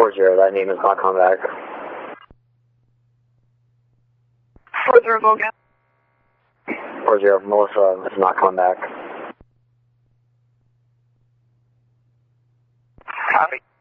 4-0, that name is not coming back. 4-0, go again. 4-0, Melissa is not coming back. Copy.